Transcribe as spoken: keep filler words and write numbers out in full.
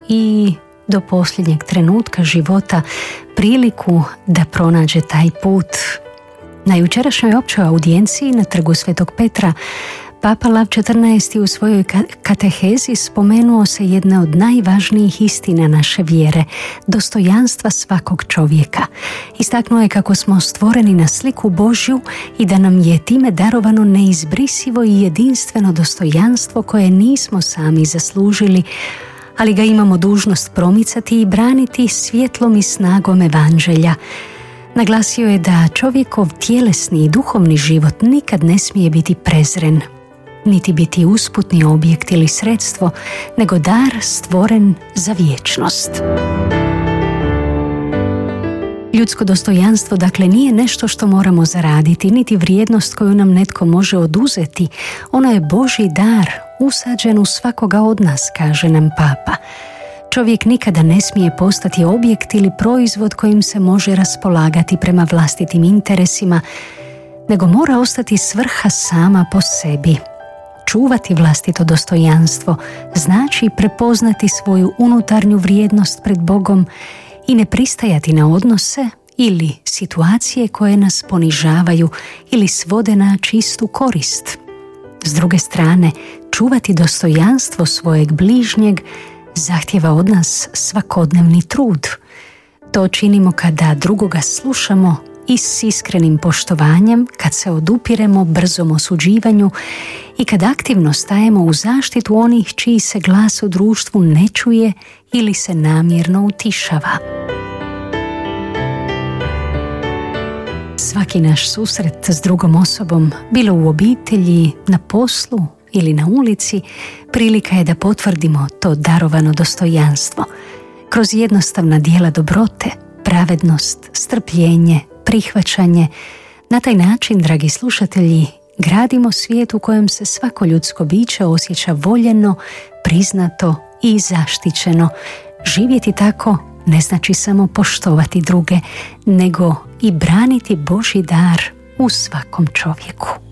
i do posljednjeg trenutka života priliku da pronađe taj put. Na jučerašnjoj općoj audijenciji na Trgu Svetog Petra Papa Lav četrnaesti u svojoj katehezi spomenuo se jedna od najvažnijih istina naše vjere, dostojanstva svakog čovjeka. Istaknuo je kako smo stvoreni na sliku Božju i da nam je time darovano neizbrisivo i jedinstveno dostojanstvo koje nismo sami zaslužili, ali ga imamo dužnost promicati i braniti svjetlom i snagom evanđelja. Naglasio je da čovjekov tjelesni i duhovni život nikad ne smije biti prezren, niti biti usputni objekt ili sredstvo, nego dar stvoren za vječnost. Ljudsko dostojanstvo dakle nije nešto što moramo zaraditi, niti vrijednost koju nam netko može oduzeti. Ono je Božji dar, usađen u svakoga od nas, kaže nam Papa. Čovjek nikada ne smije postati objekt ili proizvod kojim se može raspolagati prema vlastitim interesima, nego mora ostati svrha sama po sebi. Čuvati vlastito dostojanstvo znači prepoznati svoju unutarnju vrijednost pred Bogom i ne pristajati na odnose ili situacije koje nas ponižavaju ili svode na čistu korist. S druge strane, čuvati dostojanstvo svojeg bližnjeg zahtijeva od nas svakodnevni trud. To činimo kada drugoga slušamo i s iskrenim poštovanjem, kad se odupiremo brzom osuđivanju i kad aktivno stajemo u zaštitu onih čiji se glas u društvu ne čuje ili se namjerno utišava. Svaki naš susret s drugom osobom, bilo u obitelji, na poslu ili na ulici, prilika je da potvrdimo to darovano dostojanstvo. Kroz jednostavna djela dobrote, pravednost, strpljenje, prihvaćanje. Na taj način, dragi slušatelji, gradimo svijet u kojem se svako ljudsko biće osjeća voljeno, priznato i zaštićeno. Živjeti tako ne znači samo poštovati druge, nego i braniti Božji dar u svakom čovjeku.